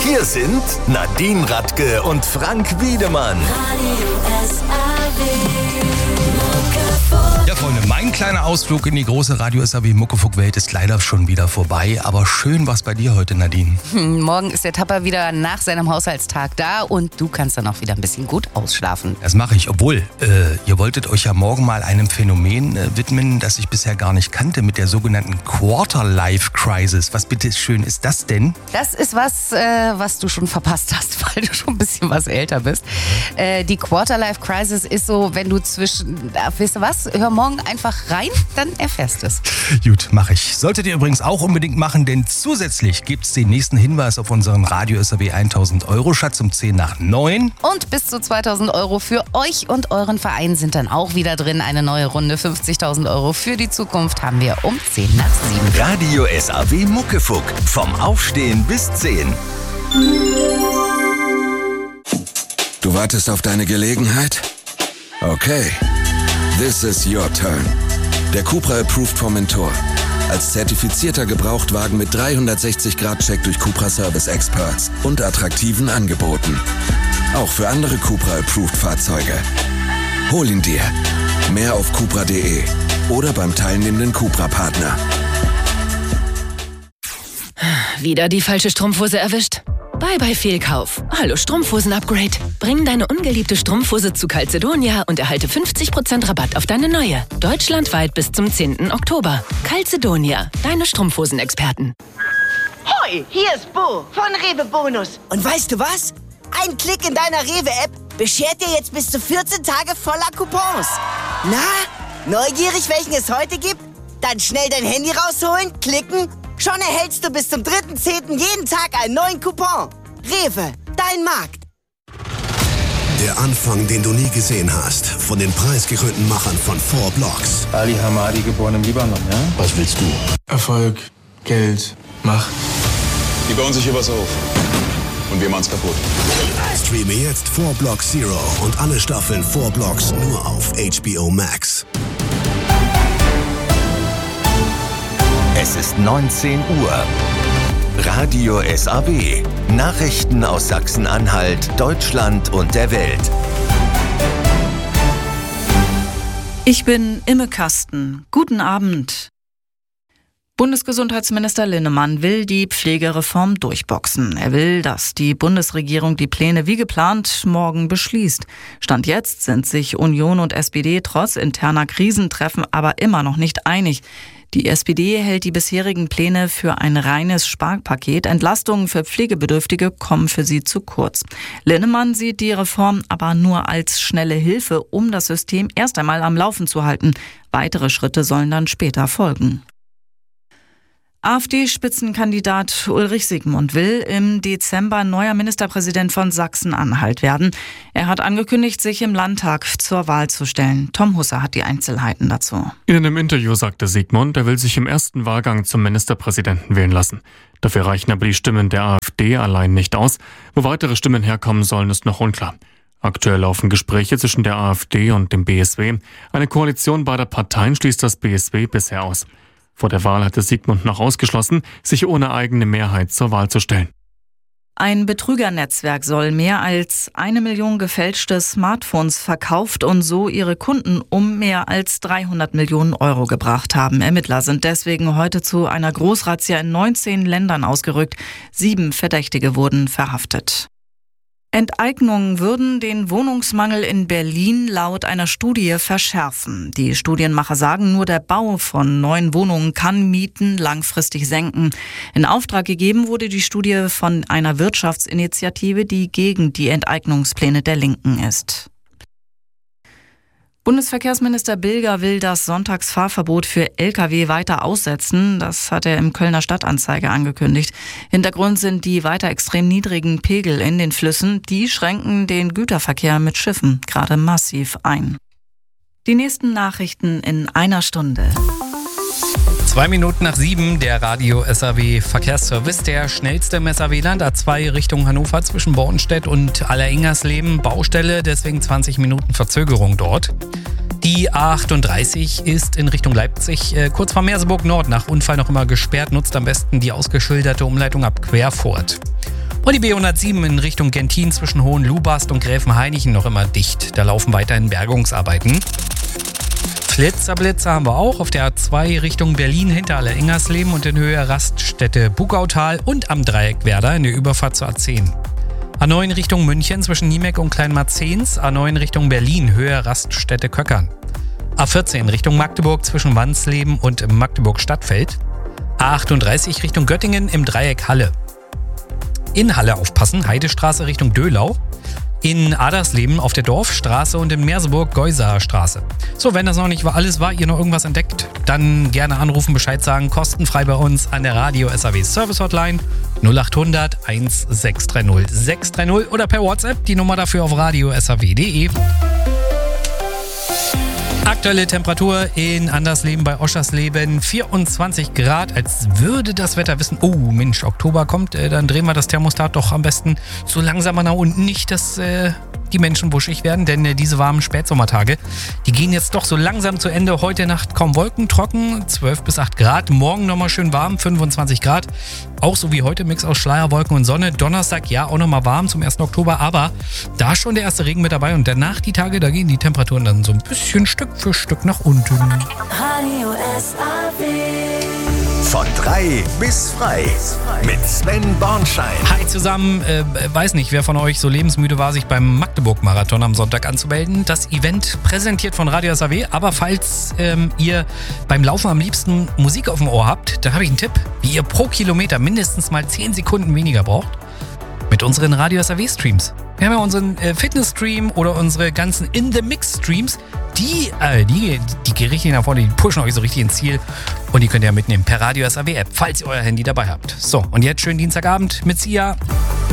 Hier sind Nadine Radke und Frank Wiedemann. Ja, Freunde, mein kleiner Ausflug in die große Radio SAW Muckefuck-Welt ist leider schon wieder vorbei. Aber schön war's bei dir heute, Nadine. Morgen ist der Tapper wieder nach seinem Haushaltstag da und du kannst dann auch wieder ein bisschen gut ausschlafen. Das mache ich, obwohl ihr wolltet euch ja morgen mal einem Phänomen widmen, das ich bisher gar nicht kannte, mit der sogenannten Quarter-Life-Crisis. Was bitte schön ist das denn? Das ist was du schon verpasst hast, weil du schon ein bisschen was älter bist. Die Quarter-Life-Crisis ist so, wenn du weißt du was, hör morgen einfach rein, dann erfährst du es. Gut, mache ich. Solltet ihr übrigens auch unbedingt machen, denn zusätzlich gibt's den nächsten Hinweis auf unseren Radio SAW 1000 Euro Schatz um 10 nach 9. Und bis zu 2.000 Euro für euch und euren Verein sind dann auch wieder drin. Eine neue Runde 50.000 Euro für die Zukunft haben wir um 10 nach 7. Radio SAW Muckefuck. Vom Aufstehen bis 10. Du wartest auf deine Gelegenheit? Okay. This is your turn. Der Cupra Approved Formentor. Als zertifizierter Gebrauchtwagen mit 360-Grad-Check durch Cupra Service Experts und attraktiven Angeboten. Auch für andere Cupra Approved Fahrzeuge. Hol ihn dir. Mehr auf cupra.de oder beim teilnehmenden Cupra-Partner. Wieder die falsche Strumpfhose erwischt? Bye Fehlkauf. Hallo Strumpfhosen-Upgrade. Bring deine ungeliebte Strumpfhose zu Calzedonia und erhalte 50% Rabatt auf deine neue. Deutschlandweit bis zum 10. Oktober. Calzedonia, deine Strumpfhosen-Experten. Hoi, hier ist Bo von Rewe Bonus. Und weißt du was? Ein Klick in deiner Rewe-App beschert dir jetzt bis zu 14 Tage voller Coupons. Na, neugierig, welchen es heute gibt? Dann schnell dein Handy rausholen, klicken. Schon erhältst du bis zum 3.10. jeden Tag einen neuen Coupon. Rewe, dein Markt. Der Anfang, den du nie gesehen hast. Von den preisgekrönten Machern von 4 Blocks. Ali Hamadi, geboren im Libanon, ja? Was willst du? Erfolg, Geld, Macht. Die bauen sich hier was auf. Und wir machen's kaputt. Streame jetzt 4 Blocks Zero und alle Staffeln 4 Blocks nur auf HBO Max. Es ist 19 Uhr. Radio SAW. Nachrichten aus Sachsen-Anhalt, Deutschland und der Welt. Ich bin Imme Kasten. Guten Abend. Bundesgesundheitsminister Linnemann will die Pflegereform durchboxen. Er will, dass die Bundesregierung die Pläne wie geplant morgen beschließt. Stand jetzt sind sich Union und SPD trotz interner Krisentreffen aber immer noch nicht einig. Die SPD hält die bisherigen Pläne für ein reines Sparpaket. Entlastungen für Pflegebedürftige kommen für sie zu kurz. Linnemann sieht die Reform aber nur als schnelle Hilfe, um das System erst einmal am Laufen zu halten. Weitere Schritte sollen dann später folgen. AfD-Spitzenkandidat Ulrich Siegmund will im Dezember neuer Ministerpräsident von Sachsen-Anhalt werden. Er hat angekündigt, sich im Landtag zur Wahl zu stellen. Tom Husser hat die Einzelheiten dazu. In einem Interview sagte Siegmund, er will sich im ersten Wahlgang zum Ministerpräsidenten wählen lassen. Dafür reichen aber die Stimmen der AfD allein nicht aus. Wo weitere Stimmen herkommen sollen, ist noch unklar. Aktuell laufen Gespräche zwischen der AfD und dem BSW. Eine Koalition beider Parteien schließt das BSW bisher aus. Vor der Wahl hatte Siegmund noch ausgeschlossen, sich ohne eigene Mehrheit zur Wahl zu stellen. Ein Betrügernetzwerk soll mehr als 1 Million gefälschte Smartphones verkauft und so ihre Kunden um mehr als 300 Millionen Euro gebracht haben. Ermittler sind deswegen heute zu einer Großrazzia in 19 Ländern ausgerückt. 7 Verdächtige wurden verhaftet. Enteignungen würden den Wohnungsmangel in Berlin laut einer Studie verschärfen. Die Studienmacher sagen, nur der Bau von neuen Wohnungen kann Mieten langfristig senken. In Auftrag gegeben wurde die Studie von einer Wirtschaftsinitiative, die gegen die Enteignungspläne der Linken ist. Bundesverkehrsminister Bilger will das Sonntagsfahrverbot für Lkw weiter aussetzen. Das hat er im Kölner Stadtanzeiger angekündigt. Hintergrund sind die weiter extrem niedrigen Pegel in den Flüssen. Die schränken den Güterverkehr mit Schiffen gerade massiv ein. Die nächsten Nachrichten in einer Stunde. 2 Minuten nach 7, der Radio SAW Verkehrsservice, der schnellste im SAW-Land, A2 Richtung Hannover zwischen Bornstedt und Alleringersleben, Baustelle, deswegen 20 Minuten Verzögerung dort. Die A38 ist in Richtung Leipzig kurz vor Merseburg Nord nach Unfall noch immer gesperrt, nutzt am besten die ausgeschilderte Umleitung ab Querfurt. Und die B107 in Richtung Gentin zwischen Hohenlubast und Gräfenhainichen noch immer dicht. Da laufen weiterhin Bergungsarbeiten. Flitzerblitzer haben wir auch auf der A2 Richtung Berlin hinter Aller-Ingersleben und in Höhe Raststätte Bugautal und am Dreieck Werder in der Überfahrt zur A10. A9 Richtung München zwischen Niemek und Kleinmarzens, A9 Richtung Berlin, Höhe Raststätte Köckern. A14 Richtung Magdeburg zwischen Wansleben und Magdeburg-Stadtfeld. A38 Richtung Göttingen im Dreieck Halle. In Halle aufpassen, Heidestraße Richtung Döhlau. In Adersleben auf der Dorfstraße und in Merseburg Geusaerstraße. So, wenn das noch nicht alles war, ihr noch irgendwas entdeckt, dann gerne anrufen, Bescheid sagen, kostenfrei bei uns an der Radio SAW Service Hotline 0800 1630 630 oder per WhatsApp, die Nummer dafür auf radiosaw.de. Aktuelle Temperatur in Andersleben bei Oschersleben 24 Grad, als würde das Wetter wissen, oh Mensch, Oktober kommt, dann drehen wir das Thermostat doch am besten so langsam mal nach unten, nicht, dass die Menschen wuschig werden, denn diese warmen Spätsommertage, die gehen jetzt doch so langsam zu Ende. Heute Nacht kaum Wolken, trocken, 12 bis 8 Grad, morgen nochmal schön warm, 25 Grad, auch so wie heute, Mix aus Schleier, Wolken und Sonne. Donnerstag, ja, auch nochmal warm zum 1. Oktober, aber da schon der erste Regen mit dabei und danach die Tage, da gehen die Temperaturen dann so ein bisschen Stück für Stück nach unten. Radio SAW. Von 3 bis frei. Mit Sven Bornschein. Hi zusammen. Weiß nicht, wer von euch so lebensmüde war, sich beim Magdeburg-Marathon am Sonntag anzumelden. Das Event präsentiert von Radio SAW. Aber falls ihr beim Laufen am liebsten Musik auf dem Ohr habt, dann habe ich einen Tipp, wie ihr pro Kilometer mindestens mal 10 Sekunden weniger braucht. Mit unseren Radio SAW-Streams. Wir haben ja unseren Fitness-Stream oder unsere ganzen In-the-Mix-Streams. Die richten nach vorne, die pushen euch so richtig ins Ziel. Und die könnt ihr mitnehmen per Radio SAW-App, falls ihr euer Handy dabei habt. So, und jetzt schönen Dienstagabend mit Sia.